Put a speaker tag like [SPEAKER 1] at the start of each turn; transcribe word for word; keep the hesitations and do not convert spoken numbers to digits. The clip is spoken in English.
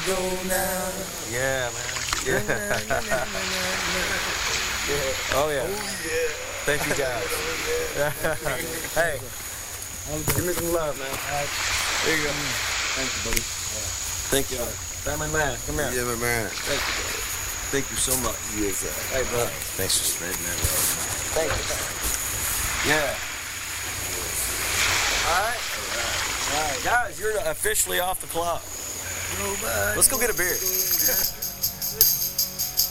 [SPEAKER 1] go now.
[SPEAKER 2] Yeah, man. Yeah.
[SPEAKER 1] Yeah.
[SPEAKER 2] Oh, yeah.
[SPEAKER 1] Oh, yeah.
[SPEAKER 2] Thank you, guys. Hey, give me some love, man. There you go.
[SPEAKER 1] Thank you, buddy.
[SPEAKER 2] Thank you. Family man, come here.
[SPEAKER 1] Yeah, my man.
[SPEAKER 2] Thank you, brother. Thank you so much.
[SPEAKER 1] Yes, sir.
[SPEAKER 2] Hey, brother.
[SPEAKER 1] Thanks for spreading that love.
[SPEAKER 2] Thank you. Yeah. All right. All right. Guys, you're officially off the clock. Let's go get a beer.